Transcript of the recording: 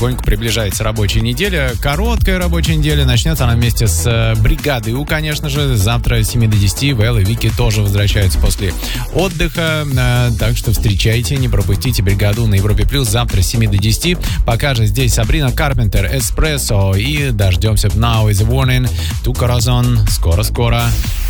потихоньку приближается рабочая неделя. Короткая рабочая неделя. Начнется она вместе с бригадой У, конечно же. Завтра с 7 до 10. Вэл и Вики тоже возвращаются после отдыха. Так что встречайте, не пропустите бригаду на Европе Плюс завтра с 7 до 10. Пока же здесь Сабрина Карпентер, Эспрессо и дождемся Now is a Warning, Ту Коразон. Скоро-скоро.